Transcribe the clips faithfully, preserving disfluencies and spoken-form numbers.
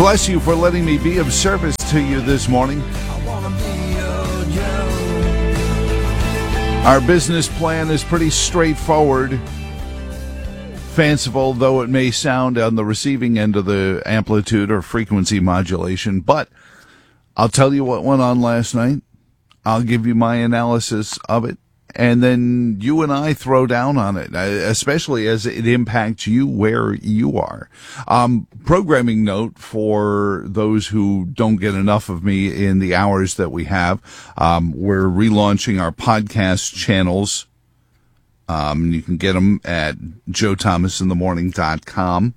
Bless you for letting me be of service to you this morning. Our business plan is pretty straightforward, fanciful though it may sound on the receiving end of the amplitude or frequency modulation. But I'll tell you what went on last night. I'll give you my analysis of it. And then you and I throw down on it, especially as it impacts you where you are. Um, programming note for those who don't get enough of me in the hours that we have. Um, we're relaunching our podcast channels. Um, you can get them at joe thomas in the morning dot com.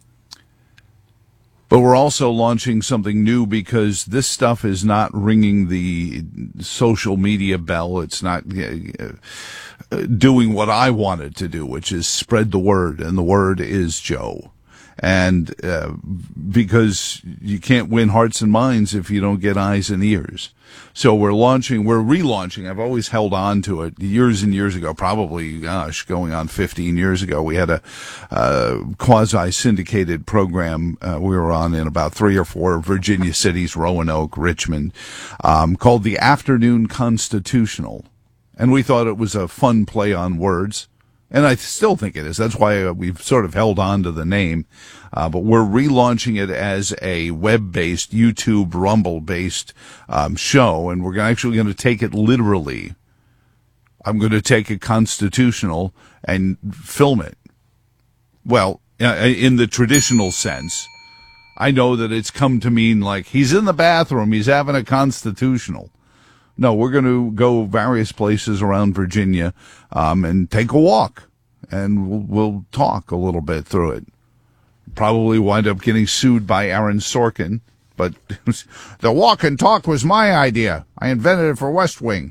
But we're also launching something new because this stuff is not ringing the social media bell. It's not uh, doing what I want it to do, which is spread the word. And the word is Joe. And uh, because you can't win hearts and minds if you don't get eyes and ears. So we're launching, we're relaunching. I've always held on to it. Years and years ago, probably, gosh, going on fifteen years ago, we had a uh, quasi-syndicated program uh, we were on in about three or four Virginia cities, Roanoke, Richmond, um, called the Afternoon Constitutional. And we thought it was a fun play on words. And I still think it is. That's why we've sort of held on to the name. Uh, but we're relaunching it as a web-based, YouTube, Rumble-based um, show. And we're actually going to take it literally. I'm going to take a constitutional and film it. Well, in the traditional sense. I know that it's come to mean like he's in the bathroom, he's having a constitutional. No, we're going to go various places around Virginia um, and take a walk, and we'll, we'll talk a little bit through it. Probably wind up getting sued by Aaron Sorkin, but the walk and talk was my idea. I invented it for West Wing.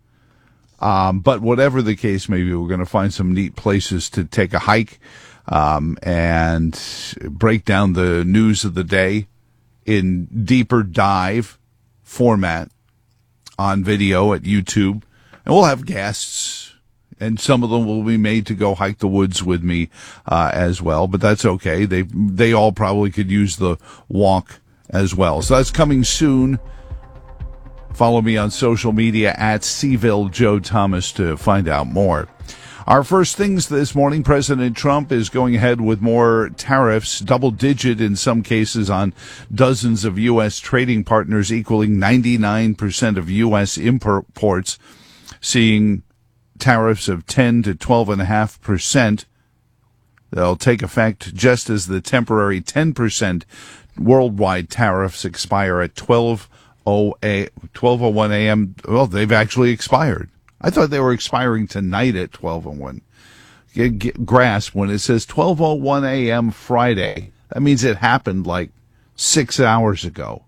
Um, but whatever the case may be, we're going to find some neat places to take a hike um, and break down the news of the day in deeper dive format on video at YouTube, and we'll have guests, and some of them will be made to go hike the woods with me uh, as well, but that's okay. They they all probably could use the walk as well. So that's coming soon. Follow me on social media at Seville Joe Thomas to find out more. Our first things this morning, President Trump is going ahead with more tariffs, double-digit in some cases on dozens of U S trading partners, equaling ninety-nine percent of U S imports, seeing tariffs of ten to twelve point five percent. They'll take effect just as the temporary ten percent worldwide tariffs expire at twelve oh one a.m. Well, they've actually expired. I thought they were expiring tonight at twelve oh one. Get, get, grasp, when it says twelve oh one a.m. Friday, that means it happened like six hours ago.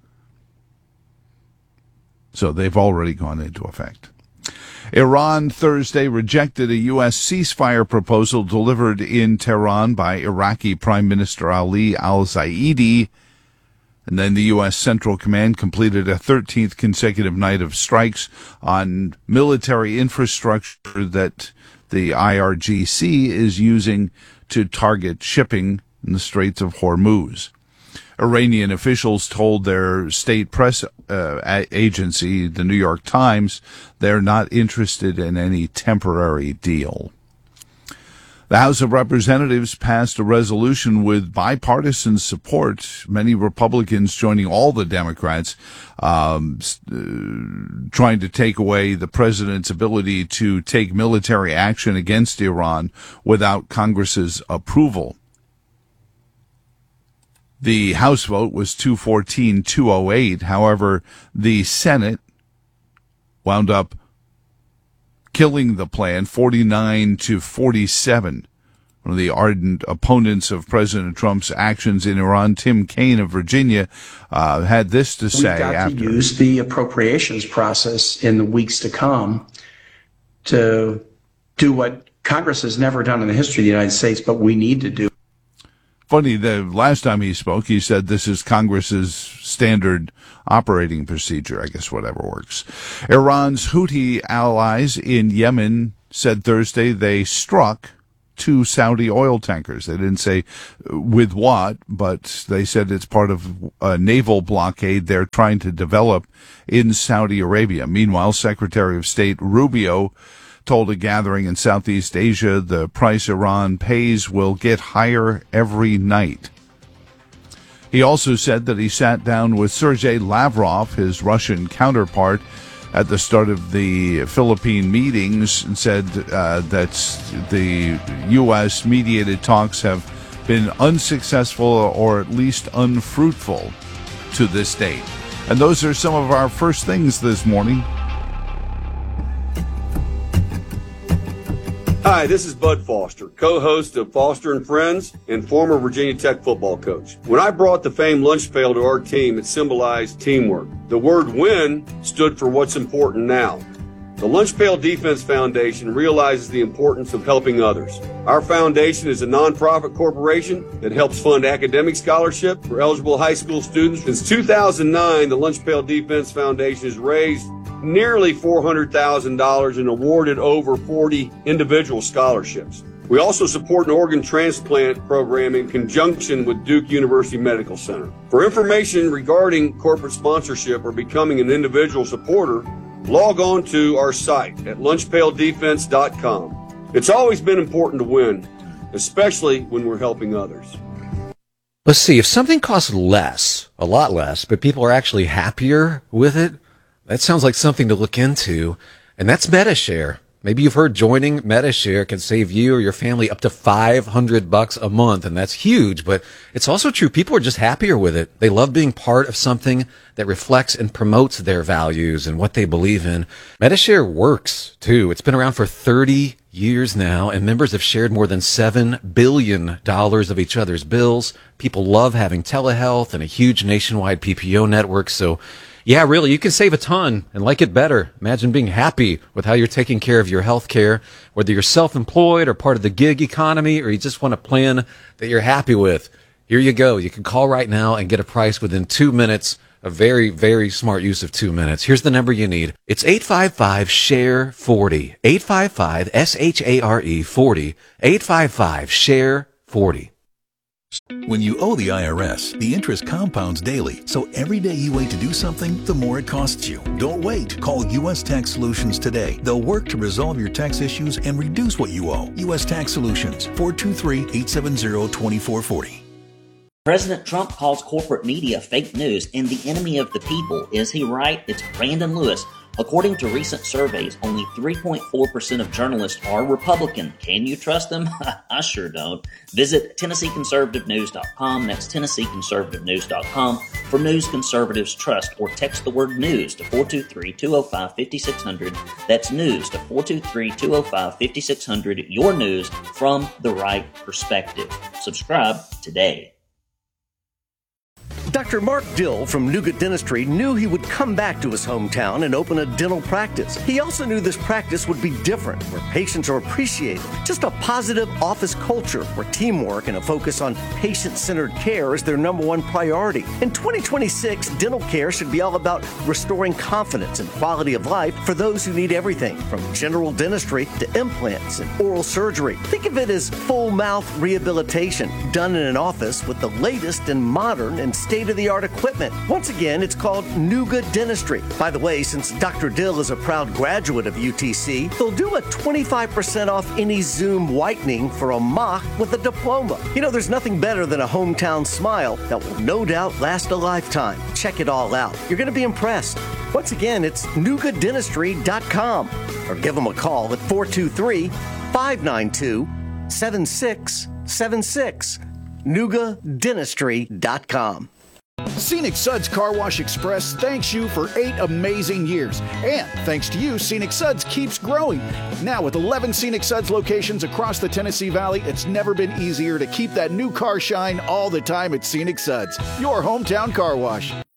So they've already gone into effect. Iran Thursday rejected a U S ceasefire proposal delivered in Tehran by Iraqi Prime Minister Ali al-Zaidi. And then the U S Central Command completed a thirteenth consecutive night of strikes on military infrastructure that the I R G C is using to target shipping in the Straits of Hormuz. Iranian officials told their state press uh, agency, the New York Times, they're not interested in any temporary deal. The House of Representatives passed a resolution with bipartisan support, many Republicans joining all the Democrats, um, uh, trying to take away the president's ability to take military action against Iran without Congress's approval. The House vote was two fourteen to two oh eight. However, the Senate wound up killing the plan forty-nine to forty-seven. One of the ardent opponents of President Trump's actions in Iran, Tim Kaine of Virginia, uh, had this to say. We've got after to use the appropriations process in the weeks to come to do what Congress has never done in the history of the United States, but we need to do. Funny, the last time he spoke, he said this is Congress's standard operating procedure, I guess whatever works. Iran's Houthi allies in Yemen said Thursday they struck two Saudi oil tankers. They didn't say with what, but they said it's part of a naval blockade they're trying to develop in Saudi Arabia. Meanwhile, Secretary of State Rubio told a gathering in Southeast Asia the price Iran pays will get higher every night. He also said that he sat down with Sergei Lavrov, his Russian counterpart, at the start of the Philippine meetings, and said uh, that the U S mediated talks have been unsuccessful or at least unfruitful to this date. And those are some of our first things this morning. Hi, this is Bud Foster, co-host of Foster and Friends and former Virginia Tech football coach. When I brought the famed lunch pail to our team, it symbolized teamwork. The word win stood for what's important now. The Lunch Pail Defense Foundation realizes the importance of helping others. Our foundation is a nonprofit corporation that helps fund academic scholarship for eligible high school students. Since two thousand nine, the Lunch Pail Defense Foundation has raised nearly four hundred thousand dollars and awarded over forty individual scholarships. We also support an organ transplant program in conjunction with Duke University Medical Center. For information regarding corporate sponsorship or becoming an individual supporter, log on to our site at lunch pail defense dot com. It's always been important to win, especially when we're helping others. Let's see, if something costs less, a lot less, but people are actually happier with it, that sounds like something to look into, and that's Medi-Share. Maybe you've heard joining Medi-Share can save you or your family up to five hundred bucks a month, and that's huge, but it's also true. People are just happier with it. They love being part of something that reflects and promotes their values and what they believe in. Medi-Share works, too. It's been around for thirty years now, and members have shared more than seven billion dollars of each other's bills. People love having telehealth and a huge nationwide P P O network, so yeah, really, you can save a ton and like it better. Imagine being happy with how you're taking care of your health care, whether you're self-employed or part of the gig economy, or you just want a plan that you're happy with. Here you go. You can call right now and get a price within two minutes. A very, very smart use of two minutes. Here's the number you need. It's eight five five, S H A R E forty. eight five five, S H A R E forty. eight five five, S H A R E forty. When you owe the I R S, the interest compounds daily, so every day you wait to do something, the more it costs you. Don't wait. Call U S Tax Solutions today. They'll work to resolve your tax issues and reduce what you owe. U S Tax Solutions, four two three, eight seven zero, two four four zero. President Trump calls corporate media fake news and the enemy of the people. Is he right? It's Brandon Lewis. According to recent surveys, only three point four percent of journalists are Republican. Can you trust them? I sure don't. Visit Tennessee Conservative News dot com. That's Tennessee Conservative News dot com for news conservatives trust, or text the word news to four two three, two oh five, five six zero zero. That's news to four two three, two oh five, five six zero zero. Your news from the right perspective. Subscribe today. Doctor Mark Dill from Nougat Dentistry knew he would come back to his hometown and open a dental practice. He also knew this practice would be different, where patients are appreciated. Just a positive office culture where teamwork and a focus on patient-centered care is their number one priority. In twenty twenty-six, dental care should be all about restoring confidence and quality of life for those who need everything from general dentistry to implants and oral surgery. Think of it as full mouth rehabilitation done in an office with the latest and modern and state-of-the-art equipment. Once again, it's called Nougat Dentistry. By the way, since Doctor Dill is a proud graduate of U T C, they'll do a twenty-five percent off any Zoom whitening for a mock with a diploma. You know, there's nothing better than a hometown smile that will no doubt last a lifetime. Check it all out. You're going to be impressed. Once again, it's nougat dentistry dot com, or give them a call at four two three, five nine two, seven six seven six. nougat dentistry dot com. Scenic Suds Car Wash Express thanks you for eight amazing years. And thanks to you, Scenic Suds keeps growing. Now with eleven Scenic Suds locations across the Tennessee Valley, it's never been easier to keep that new car shine all the time at Scenic Suds, your hometown car wash.